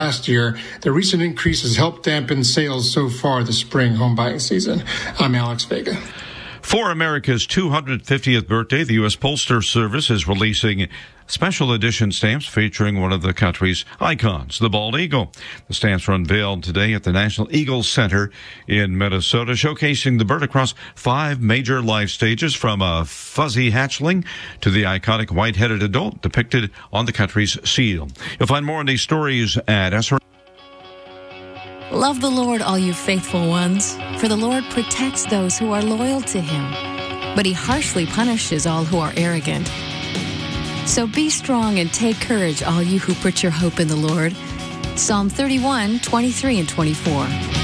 last year, the recent increase has helped dampen sales so far this spring home buying season. I'm Alex Vega. For America's 250th birthday, the U.S. Postal Service is releasing special edition stamps featuring one of the country's icons, the bald eagle. The stamps were unveiled today at the National Eagle Center in Minnesota, showcasing the bird across 5 major life stages, from a fuzzy hatchling to the iconic white-headed adult depicted on the country's seal. You'll find more on these stories at SR. Love the Lord, all you faithful ones, for the Lord protects those who are loyal to him, but he harshly punishes all who are arrogant. So be strong and take courage, all you who put your hope in the Lord. Psalm 31, 23 and 24.